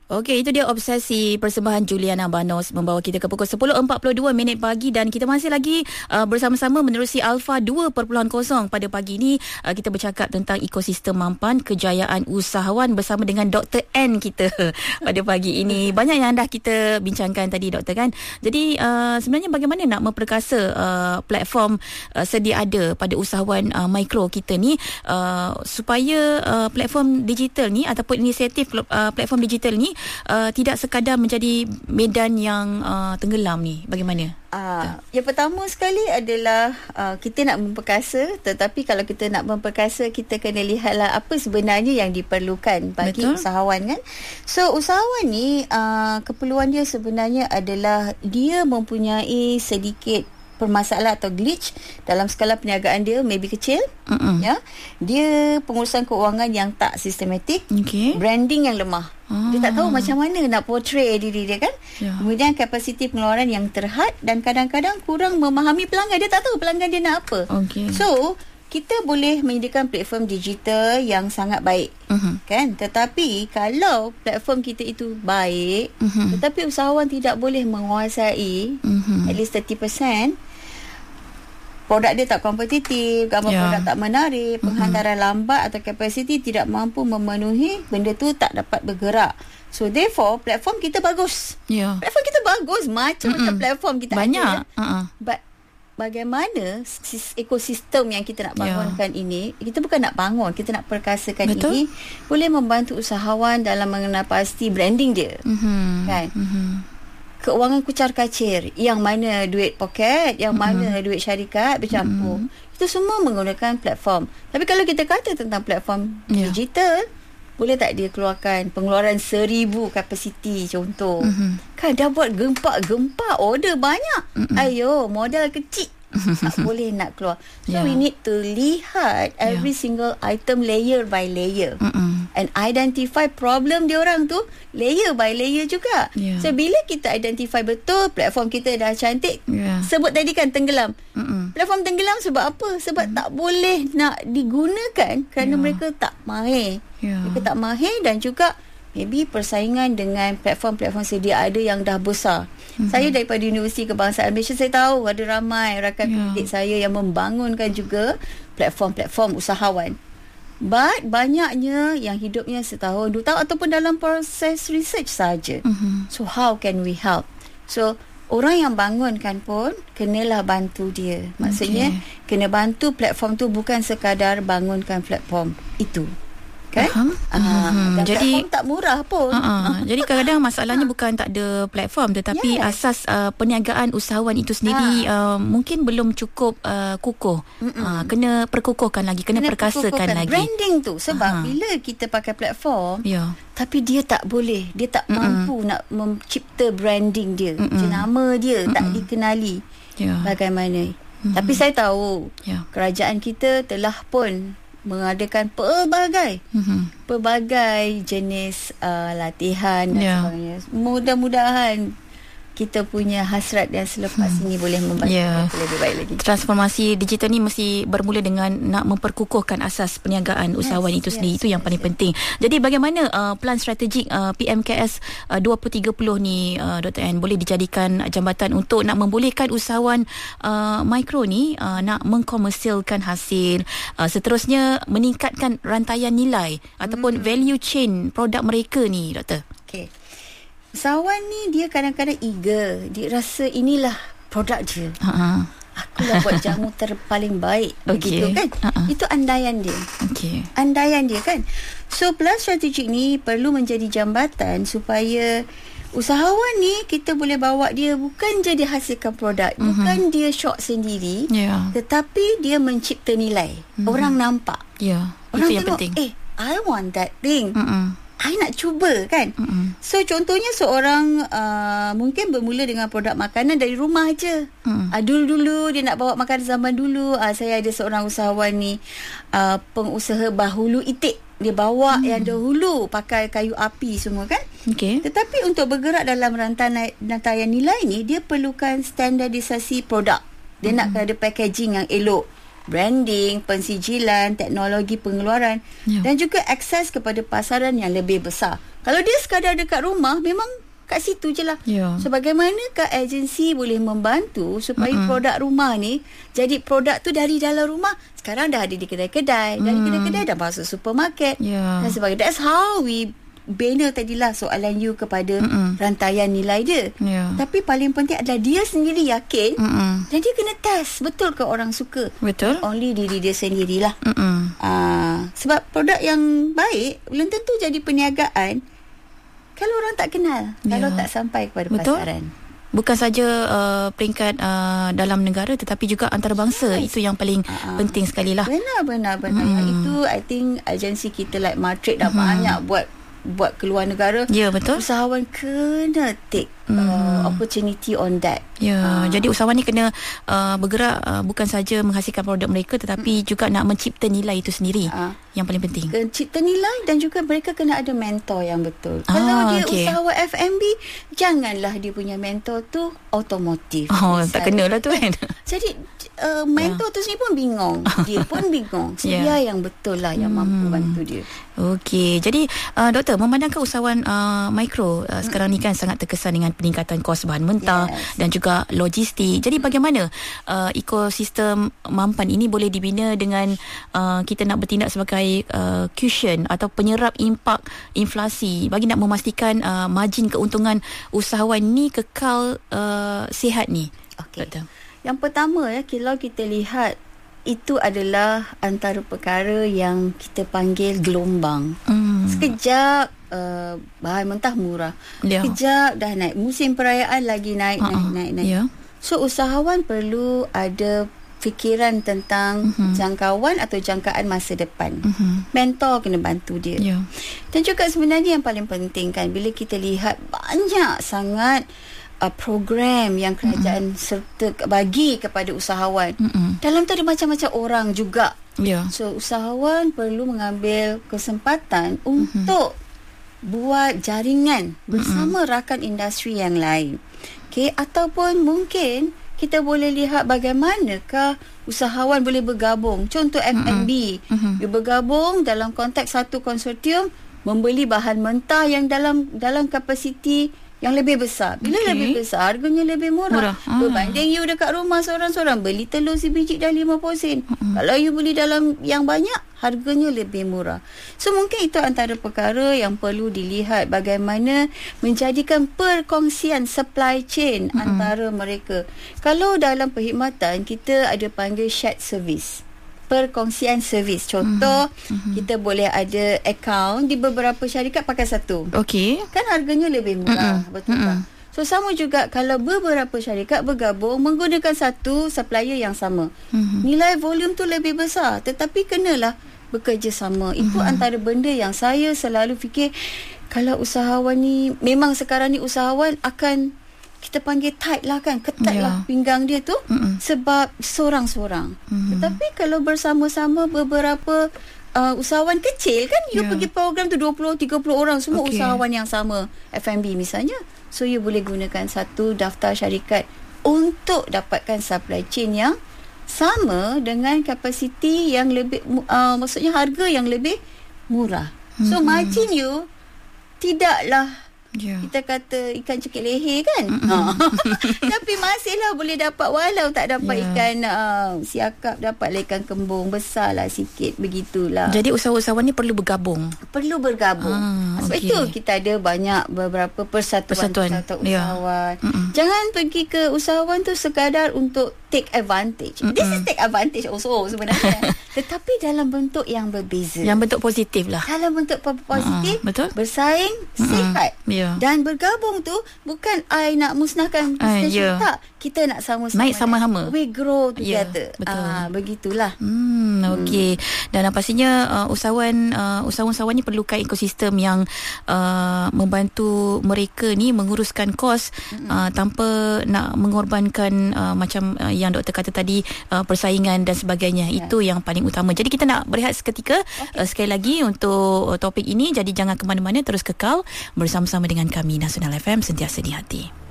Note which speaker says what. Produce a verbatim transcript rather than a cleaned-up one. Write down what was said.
Speaker 1: Okey, itu dia Obsesi persembahan Juliana Banos membawa kita ke pukul sepuluh empat puluh dua minit pagi dan kita masih lagi uh, bersama-sama menerusi Alpha dua titik kosong. Pada pagi ini uh, kita bercakap tentang ekosistem mampan kejayaan usahawan bersama dengan Doktor N kita pada pagi ini. Banyak yang dah kita bincangkan tadi, Doktor, kan. Jadi uh, sebenarnya bagaimana nak memperkasa uh, platform uh, sedia ada pada usahawan uh, mikro kita ni uh, supaya uh, platform digital ni ataupun inisiatif uh, platform digital ni Uh, tidak sekadar menjadi medan yang uh, tenggelam ni. Bagaimana?
Speaker 2: Uh, yang pertama sekali adalah uh, kita nak memperkasa, tetapi kalau kita nak memperkasa, kita kena lihatlah apa sebenarnya yang diperlukan bagi Betul. usahawan, kan. So usahawan ni uh, keperluan dia sebenarnya adalah dia mempunyai sedikit permasalahan atau glitch dalam skala perniagaan dia, maybe kecil, uh-uh. ya. Dia pengurusan keuangan yang tak sistematik, okay. branding yang lemah. Ah. Dia tak tahu macam mana nak portray diri dia, kan. Yeah. Kemudian kapasiti pengeluaran yang terhad dan kadang-kadang kurang memahami pelanggan. Dia tak tahu pelanggan dia nak apa. Okay. So kita boleh menyediakan platform digital yang sangat baik, uh-huh. kan. Tetapi kalau platform kita itu baik, uh-huh. tetapi usahawan tidak boleh menguasai uh-huh. at least thirty percent, produk dia tak kompetitif, gambar yeah. produk tak menarik, penghantaran uh-huh. lambat atau kapasiti tidak mampu memenuhi, benda tu tak dapat bergerak. So therefore platform kita bagus. Yeah. Platform kita bagus, macam-macam uh-uh. platform kita
Speaker 1: banyak.
Speaker 2: ada.
Speaker 1: Banyak. Uh-uh.
Speaker 2: But bagaimana ekosistem yang kita nak bangunkan yeah. ini, kita bukan nak bangun, kita nak perkasakan Betul? ini, boleh membantu usahawan dalam mengenal pasti branding dia. Mm-hmm. Kan? Mm-hmm. Keuangan kucar kacir, yang mana duit poket, yang mm-hmm. mana duit syarikat bercampur. Mm-hmm. Itu semua menggunakan platform. Tapi kalau kita kata tentang platform yeah. digital, boleh tak dia keluarkan pengeluaran seribu kapasiti contoh. Mm-hmm. Kan dah buat gempak-gempak, order banyak. Mm-hmm. Ayo, modal kecil. Tak boleh nak keluar. So yeah. we need to lihat every yeah. single item layer by layer. Mm-mm. And identify problem dia orang tu layer by layer juga. Yeah. So bila kita identify betul platform kita dah cantik, yeah. sebut tadi kan tenggelam. Mm-mm. Platform tenggelam sebab apa? Sebab mm. tak boleh nak digunakan kerana yeah. mereka tak mahir. Yeah. Mereka tak mahir dan juga maybe persaingan dengan platform-platform sedia ada yang dah besar. Mm-hmm. Saya daripada Universiti Kebangsaan Malaysia, saya tahu ada ramai rakan yeah. pendidik saya yang membangunkan juga platform-platform usahawan. But banyaknya yang hidupnya setahun, dua tahun ataupun dalam proses research saja. Mm-hmm. So how can we help? So orang yang bangunkan pun kenalah bantu dia. Maksudnya okay. kena bantu platform tu, bukan sekadar bangunkan platform itu. Kan? Uh-huh. Uh, dan jadi platform tak murah pun.
Speaker 1: Uh-uh. Jadi kadang-kadang masalahnya bukan tak ada platform, tetapi yes. asas uh, perniagaan usahawan itu sendiri uh. Uh, mungkin belum cukup uh, kukuh. Uh, kena perkukuhkan lagi, kena, kena perkasakan lagi.
Speaker 2: Branding tu sebab uh-huh. bila kita pakai platform, yeah. tapi dia tak boleh, dia tak uh-uh. mampu nak mencipta branding dia, uh-uh. jenama dia uh-uh. tak dikenali. Yeah. Bagaimana? Uh-huh. Tapi saya tahu yeah. kerajaan kita telah pun mengadakan pelbagai mm-hmm. pelbagai jenis uh, latihan dan yeah. sebagainya. Mudah-mudahan kita punya hasrat dan selepas hmm. ini boleh membantu yeah. lebih baik lagi. Transformasi digital ni mesti bermula dengan nak memperkukuhkan asas perniagaan usahawan yes, itu sendiri. Yes, itu yang paling yes. penting. Jadi bagaimana uh, plan strategik uh, P M K S uh, dua ribu tiga puluh ni, uh, Doktor N, boleh dijadikan jambatan untuk nak membolehkan usahawan uh, mikro ni uh, nak mengkomersialkan hasil, uh, seterusnya meningkatkan rantaian nilai ataupun hmm. value chain produk mereka ni, Doktor? Okey. Usahawan ni dia kadang-kadang eager. Dia rasa inilah produk dia. Uh-huh. Aku lah buat jamu terpaling baik. Okay. Begitu kan? Uh-huh. Itu andaian dia. Okay. Andaian dia kan? So plan strategik ni perlu menjadi jambatan supaya usahawan ni kita boleh bawa dia bukan jadi hasilkan produk. Uh-huh. Bukan dia shop sendiri. Yeah. Tetapi dia mencipta nilai. Uh-huh. Orang nampak.
Speaker 1: Yeah.
Speaker 2: Orang
Speaker 1: itu yang
Speaker 2: tengok,
Speaker 1: penting.
Speaker 2: eh, I want that thing.
Speaker 1: Uh-uh.
Speaker 2: I nak cuba kan. Mm-mm. So contohnya seorang uh, mungkin bermula dengan produk makanan dari rumah aja. Mm. Uh, dulu-dulu dia nak bawa makanan zaman dulu. Uh, saya ada seorang usahawan ni, uh, pengusaha bahulu itik. Dia bawa mm. yang dahulu pakai kayu api semua kan. Okay. Tetapi untuk bergerak dalam rantaian, rantaian nilai ni, dia perlukan standardisasi produk. Dia mm. nak ada packaging yang elok, branding, pensijilan, teknologi pengeluaran, yeah. dan juga akses kepada pasaran yang lebih besar. Kalau dia sekadar dekat rumah, memang kat situ je lah.
Speaker 1: Yeah.
Speaker 2: So bagaimanakah agensi boleh membantu supaya mm-hmm. produk rumah ni jadi produk tu dari dalam rumah sekarang dah ada di kedai-kedai, mm. dari kedai-kedai dah masuk supermarket
Speaker 1: yeah.
Speaker 2: dan sebagainya. That's how we bina tadilah soalan you kepada Mm-mm. rantaian nilai dia. Yeah. Tapi paling penting adalah dia sendiri yakin Mm-mm. dan dia kena test betul ke orang suka.
Speaker 1: Betul.
Speaker 2: Only diri dia sendirilah. Uh, sebab produk yang baik belum tentu jadi perniagaan kalau orang tak kenal, yeah. kalau tak sampai kepada betul. Pasaran.
Speaker 1: Bukan saja uh, peringkat uh, dalam negara tetapi juga antarabangsa. Yes. Itu yang paling uh-huh. penting sekali lah.
Speaker 2: Benar, benar, benar. Hmm. Itu I think agensi kita like Matrix dah hmm. banyak buat buat keluar negara.
Speaker 1: Ya, betul.
Speaker 2: Usahawan kena take hmm. uh, opportunity on that.
Speaker 1: Ya,
Speaker 2: uh.
Speaker 1: jadi usahawan ni kena uh, bergerak uh, bukan saja menghasilkan produk mereka tetapi hmm. juga nak mencipta nilai itu sendiri. Uh. Yang paling penting.
Speaker 2: Cipta nilai dan juga mereka kena ada mentor yang betul.
Speaker 1: Ah,
Speaker 2: kalau dia
Speaker 1: okay.
Speaker 2: usahawan F and B, janganlah dia punya mentor tu otomotif.
Speaker 1: Oh, misalnya. Tak kenalah tu kan.
Speaker 2: Jadi uh, mentor yeah. tu sendiri pun bingung. Dia pun bingung. So yeah. dia yang betul lah yang hmm. mampu bantu dia.
Speaker 1: Okey. Jadi uh, doktor, memandangkan usahawan uh, mikro uh, hmm. sekarang ni kan sangat terkesan dengan peningkatan kos bahan mentah yes. dan juga logistik. Jadi bagaimana uh, ekosistem mampan ini boleh dibina dengan uh, kita nak bertindak sebagai Uh, cushion atau penyerap impak inflasi bagi nak memastikan uh, margin keuntungan usahawan ni kekal uh, sihat ni.
Speaker 2: Okey. Yang pertama ya, kalau kita lihat itu adalah antara perkara yang kita panggil gelombang. Mm. Sekejap uh, bahan mentah murah. Yeah. Sekejap dah naik. Musim perayaan lagi naik uh-uh. naik naik naik. Yeah. So usahawan perlu ada fikiran tentang uh-huh. jangkauan atau jangkaan masa depan. Uh-huh. Mentor kena bantu dia. Yeah. Dan juga sebenarnya yang paling penting kan, bila kita lihat banyak sangat uh, program yang kerajaan uh-huh. serta bagi kepada usahawan. Uh-huh. Dalam tu ada macam-macam orang juga. Yeah. So usahawan perlu mengambil kesempatan uh-huh. untuk buat jaringan bersama uh-huh. rakan industri yang lain. Okay, ataupun mungkin kita boleh lihat bagaimanakah usahawan boleh bergabung. Contoh F and B. Mm-hmm. Dia bergabung dalam konteks satu konsortium membeli bahan mentah yang dalam dalam kapasiti yang lebih besar. Bila okay. lebih besar, harganya lebih murah. murah. Ah. Berbanding you dekat rumah seorang-seorang beli telur sebiji dah lima puluh sen. Mm-hmm. Kalau you beli dalam yang banyak, harganya lebih murah. So mungkin itu antara perkara yang perlu dilihat, bagaimana menjadikan perkongsian supply chain mm-hmm. antara mereka. Kalau dalam perkhidmatan kita ada panggil shared service, perkongsian servis. Contoh mm-hmm. kita boleh ada akaun di beberapa syarikat pakai satu. Okey. Kan harganya lebih murah, mm-hmm. betul mm-hmm. tak? So sama juga kalau beberapa syarikat bergabung menggunakan satu supplier yang sama. Mm-hmm. Nilai volume tu lebih besar, tetapi kenalah bekerjasama. Mm-hmm. Itu antara benda yang saya selalu fikir, kalau usahawan ni, memang sekarang ni usahawan akan kita panggil tight lah kan, ketat yeah. lah pinggang dia tu Mm-mm. sebab seorang-seorang. Mm-hmm. Tetapi kalau bersama-sama beberapa uh, usahawan kecil kan, you yeah. pergi program tu dua puluh tiga puluh orang, semua okay. usahawan yang sama, F and B misalnya. So you boleh gunakan satu daftar syarikat untuk dapatkan supply chain yang sama dengan kapasiti yang lebih uh, maksudnya harga yang lebih murah. Mm-hmm. So margin you tidaklah yeah. kita kata ikan cekik leher kan. Ha. Tapi masihlah boleh dapat, walau tak dapat yeah. ikan uh, siakap, dapatlah ikan kembung besar lah sikit, begitulah.
Speaker 1: Jadi usahawan-usahawan ni perlu bergabung.
Speaker 2: Perlu bergabung. Ah, sebab okay. itu kita ada banyak beberapa persatuan, persatuan. persatuan usahawan. Yeah. Jangan pergi ke usahawan tu sekadar untuk take advantage. Mm-mm. This is take advantage also sebenarnya. Tetapi dalam bentuk yang berbeza.
Speaker 1: Yang bentuk positif lah.
Speaker 2: Dalam bentuk positif. Uh, betul. Bersaing,
Speaker 1: Mm-mm.
Speaker 2: sihat.
Speaker 1: Yeah.
Speaker 2: Dan bergabung tu bukan I nak musnahkan bisnes, uh, yeah. tak. Kita nak sama-sama.
Speaker 1: Naik sama-sama.
Speaker 2: We grow together.
Speaker 1: Yeah, betul.
Speaker 2: Ah, begitulah.
Speaker 1: Hmm, okey. Hmm. Dan pastinya uh, usahawan uh, usahawan-usahawan ni perlukan ekosistem yang uh, membantu mereka ni menguruskan kos hmm. uh, tanpa nak mengorbankan uh, macam uh, yang doktor kata tadi, uh, persaingan dan sebagainya. Yeah. Itu yang paling utama. Jadi kita nak berehat seketika okay. uh, sekali lagi untuk uh, topik ini. Jadi jangan ke mana-mana, terus kekal bersama-sama dengan kami Nasional F M, sentiasa di hati.